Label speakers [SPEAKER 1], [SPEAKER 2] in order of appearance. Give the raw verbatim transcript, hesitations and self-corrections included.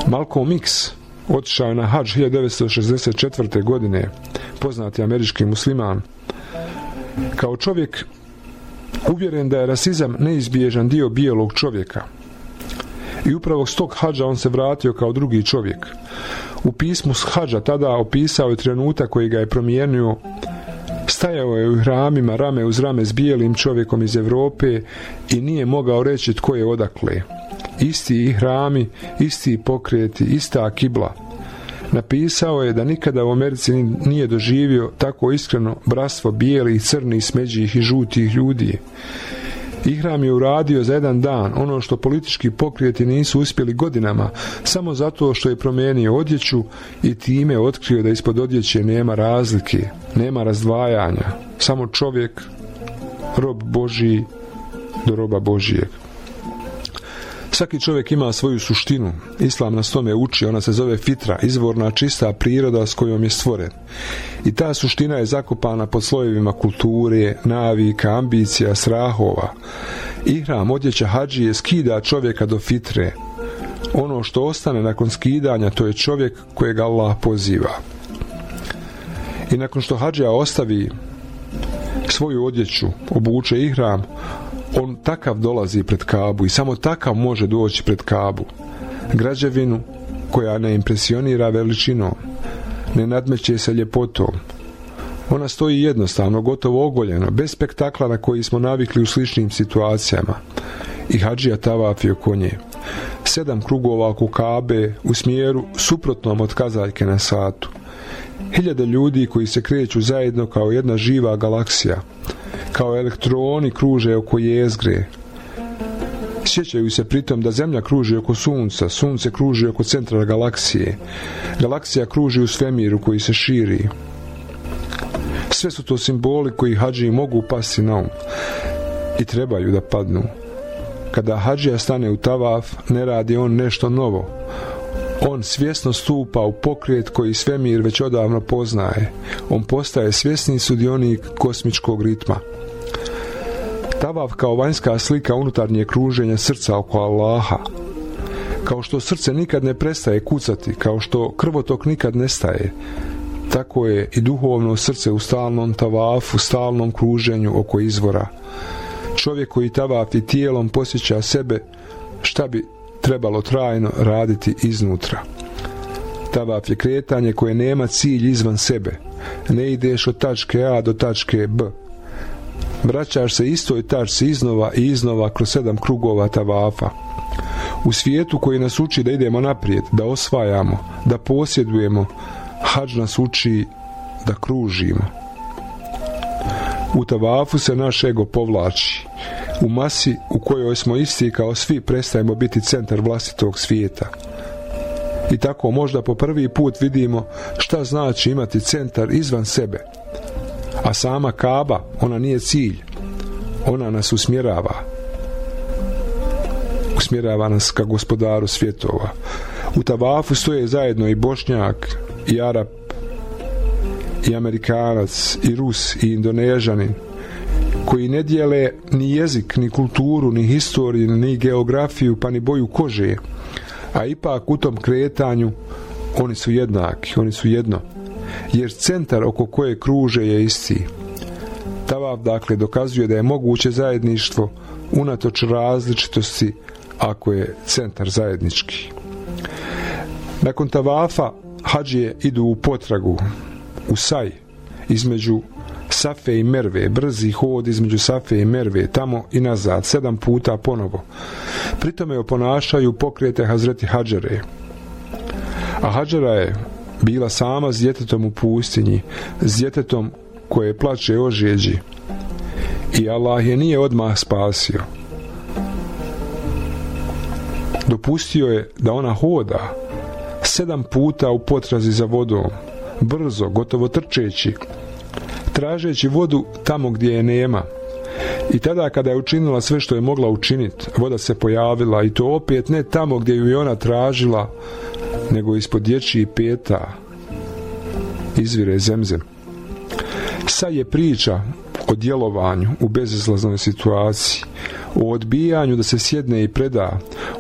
[SPEAKER 1] Malcolm X otišao je na hadž hiljadu devetsto šezdeset četvrte. godine, poznati američki musliman. Kao čovjek uvjeren da je rasizam neizbježan dio bijelog čovjeka. I upravo s tog hadža on se vratio kao drugi čovjek. U pismu s hadža tada opisao je trenutak koji ga je promijenio. Stajao je u hramima rame uz rame s bijelim čovjekom iz Europe i nije mogao reći tko je odakle. Isti i hrami, isti pokreti, ista kibla. Napisao je da nikada u Americi nije doživio tako iskreno bratstvo bijelih, crnih, smeđih i žutih ljudi. Ihram je uradio za jedan dan ono što politički pokreti nisu uspjeli godinama, samo zato što je promijenio odjeću i time otkrio da ispod odjeće nema razlike, nema razdvajanja, samo čovjek, rob Božji do roba Božijeg. Svaki čovjek ima svoju suštinu. Islam nas tome uči, ona se zove fitra, izvorna čista priroda s kojom je stvoren. I ta suština je zakopana pod slojevima kulture, navika, ambicija, strahova. Ihram, odjeća hadžije, skida čovjeka do fitre. Ono što ostane nakon skidanja, to je čovjek kojeg Allah poziva. I nakon što hadžija ostavi svoju odjeću, obuče ihram, on takav dolazi pred Kabu i samo takav može doći pred Kabu. Građevinu koja ne impresionira veličinom, ne nadmeće se ljepotom. Ona stoji jednostavno, gotovo ogoljeno, bez spektakla na koji smo navikli u sličnim situacijama. I hadžija tavafi oko nje. Sedam krugova oko Kabe u smjeru suprotnom od kazaljke na satu. Hiljade ljudi koji se kreću zajedno kao jedna živa galaksija. Kao elektroni kruže oko jezgre. Sjećaju se pritom da Zemlja kruži oko Sunca, Sunce kruži oko centra galaksije, galaksija kruži u svemiru koji se širi. Sve su to simboli koji hadžiji mogu pasti na um i trebaju da padnu. Kada hadžija stane u tavaf, ne radi on nešto novo. On svjesno stupa u pokret koji svemir već odavno poznaje. On postaje svjesni sudionik kosmičkog ritma. Tavaf kao vanjska slika unutarnje kruženja srca oko Allaha. Kao što srce nikad ne prestaje kucati, kao što krvotok nikad nestaje, tako je i duhovno srce u stalnom tavafu, stalnom kruženju oko izvora. Čovjek koji tavafi tijelom posjeća sebe šta bi trebalo trajno raditi iznutra. Tavaf je kretanje koje nema cilj izvan sebe. Ne ideš od tačke A do tačke B. Vraćaš se istoj tačci iznova i iznova kroz sedam krugova tavafa. U svijetu koji nas uči da idemo naprijed, da osvajamo, da posjedujemo, hadž nas uči da kružimo. U tavafu se naš ego povlači. U masi u kojoj smo isti kao svi prestajemo biti centar vlastitog svijeta. I tako možda po prvi put vidimo šta znači imati centar izvan sebe. A sama Kaba, ona nije cilj. Ona nas usmjerava. Usmjerava nas ka gospodaru svjetova. U tavafu stoje zajedno i Bošnjak, i Arap, i Amerikanac, i Rus, i Indonežanin, koji ne dijele ni jezik, ni kulturu, ni historiju, ni geografiju, pa ni boju kože. A ipak u tom kretanju oni su jednaki, oni su jedno. Jer centar oko koje kruže je isti. Tavaf dakle dokazuje da je moguće zajedništvo unatoč različitosti ako je centar zajednički. Nakon tavafa hadžije idu u potragu, u saj, između Safe i Merve, brzi hod između Safe i Merve, tamo i nazad, sedam puta ponovo. Pritome oponašaju pokrete Hazreti Hadžere. A Hadžera je bila sama s djetetom u pustinji, s djetetom koje plače ožeđi. I Allah je nije odmah spasio. Dopustio je da ona hoda sedam puta u potrazi za vodom, brzo, gotovo trčeći, tražeći vodu tamo gdje je nema. I tada kada je učinila sve što je mogla učiniti, voda se pojavila i to opet ne tamo gdje ju je ona tražila, nego ispod dječjih peta izvire Zemzem. Sad je priča o djelovanju u bezizlaznoj situaciji, o odbijanju da se sjedne i preda,